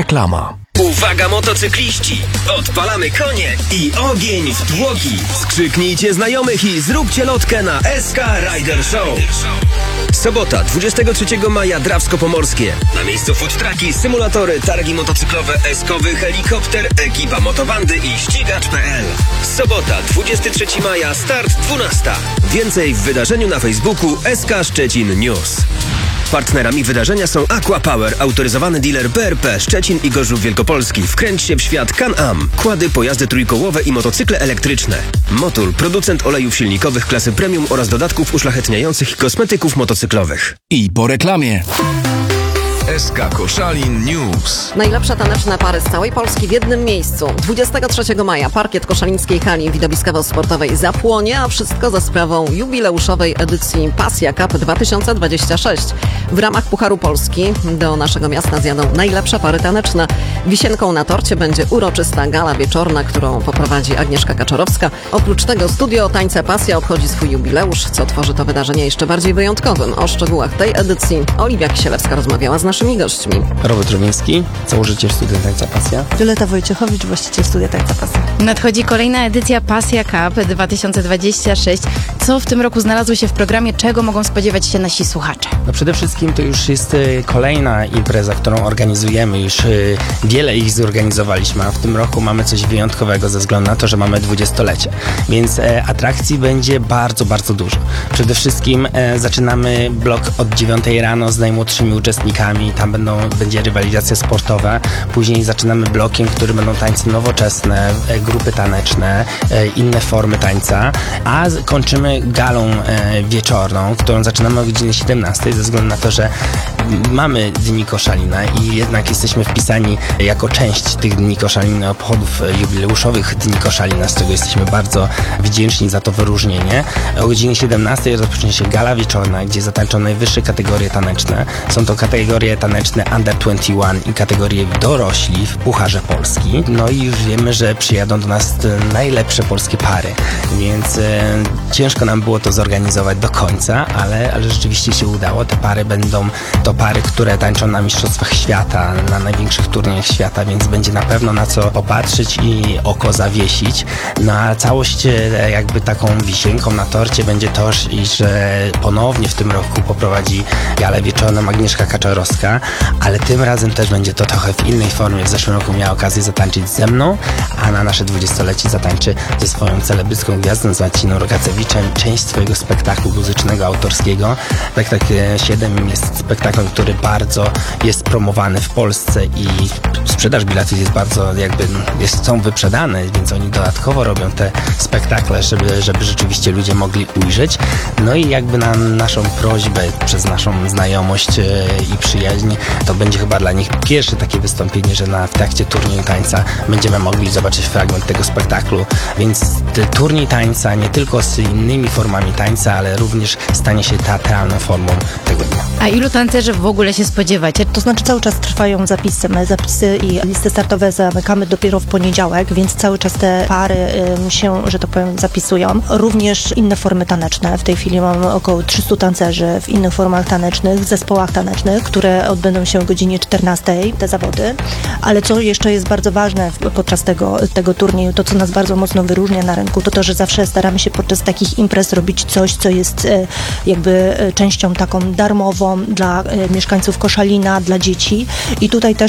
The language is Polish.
Reklama. Uwaga motocykliści! Odpalamy konie i ogień w tłoki! Skrzyknijcie znajomych i zróbcie lotkę na SK Rider Show! Sobota, 23 maja, Drawsko-Pomorskie. Na miejscu food trucki, symulatory, targi motocyklowe, eskowy, helikopter, ekipa motobandy i ścigacz.pl. Sobota, 23 maja, start 12. Więcej w wydarzeniu na Facebooku SK Szczecin News. Partnerami wydarzenia są Aqua Power, autoryzowany dealer BRP Szczecin i Gorzów Wielkopolski. Wkręć się w świat Can-Am. Kłady, pojazdy trójkołowe i motocykle elektryczne. Motul, producent olejów silnikowych klasy premium oraz dodatków uszlachetniających i kosmetyków motocyklowych. I po reklamie. SK Koszalin News. Najlepsze taneczne pary z całej Polski w jednym miejscu. 23 maja parkiet koszalińskiej hali widowiskowo-sportowej zapłonie, a wszystko za sprawą jubileuszowej edycji Pasja Cup 2026. W ramach Pucharu Polski do naszego miasta zjadą najlepsze pary taneczne. Wisienką na torcie będzie uroczysta gala wieczorna, którą poprowadzi Agnieszka Kaczorowska. Oprócz tego studio Tańce Pasja obchodzi swój jubileusz, co tworzy to wydarzenie jeszcze bardziej wyjątkowym. O szczegółach tej edycji Oliwia Kisielewska rozmawiała z naszymi gośćmi. Robert Rubiński, założyciel Studia Tańca Pasja. Violeta Wojciechowicz, właściciel Studia Tańca Pasja. Nadchodzi kolejna edycja Pasja Cup 2026. Co w tym roku znalazło się w programie? Czego mogą spodziewać się nasi słuchacze? No przede wszystkim to już jest kolejna impreza, którą organizujemy. Już wiele ich zorganizowaliśmy, a w tym roku mamy coś wyjątkowego ze względu na to, że mamy 20-lecie. Więc atrakcji będzie bardzo, bardzo dużo. Przede wszystkim zaczynamy blok od 9 rano z najmłodszymi uczestnikami. Tam będzie rywalizacja sportowa. Później zaczynamy blokiem, który będą tańce nowoczesne, grupy taneczne, inne formy tańca, a kończymy galą wieczorną, którą zaczynamy o godzinie 17 ze względu na to, że mamy Dni Koszalina i jednak jesteśmy wpisani jako część tych Dni Koszalina, obchodów jubileuszowych Dni Koszalina, z czego jesteśmy bardzo wdzięczni za to wyróżnienie. O godzinie 17 rozpocznie się gala wieczorna, gdzie zatańczą najwyższe kategorie taneczne. Są to kategorie taneczne Under 21 i kategorie dorośli w Pucharze Polski. No i już wiemy, że przyjadą do nas najlepsze polskie pary, więc ciężko nam było to zorganizować do końca, ale rzeczywiście się udało. Te pary będą to pary, które tańczą na mistrzostwach świata, na największych turniejach świata, więc będzie na pewno na co popatrzeć i oko zawiesić. No a całość jakby taką wisienką na torcie będzie to, że ponownie w tym roku poprowadzi galę wieczorną Agnieszka Kaczorowska, ale tym razem też będzie to trochę w innej formie. W zeszłym roku miała okazję zatańczyć ze mną, a na nasze 20-lecie zatańczy ze swoją celebrycką gwiazdą, z Marciną Rogacewiczem, część swojego spektaklu muzycznego, autorskiego. Spektakl 7 jest spektaklem, który bardzo jest promowany w Polsce i sprzedaż biletów jest bardzo są wyprzedane, więc oni dodatkowo robią te spektakle, żeby rzeczywiście ludzie mogli ujrzeć. No i jakby na naszą prośbę, przez naszą znajomość i przyjaźń, to będzie chyba dla nich pierwsze takie wystąpienie, że w trakcie turnieju tańca będziemy mogli zobaczyć fragment tego spektaklu, więc turniej tańca nie tylko z innymi formami tańca, ale również stanie się teatralną formą tego dnia. A ilu tancerzy w ogóle się spodziewacie? To znaczy cały czas trwają zapisy. My zapisy i listy startowe zamykamy dopiero w poniedziałek, więc cały czas te pary się, że tak powiem, zapisują. Również inne formy taneczne. W tej chwili mamy około 300 tancerzy w innych formach tanecznych, w zespołach tanecznych, które odbędą się o godzinie 14, te zawody. Ale co jeszcze jest bardzo ważne podczas tego turnieju, to co nas bardzo mocno wyróżnia na rynku, to, że zawsze staramy się podczas takich imprez robić coś, co jest jakby częścią taką darmową dla mieszkańców Koszalina, dla dzieci. I tutaj też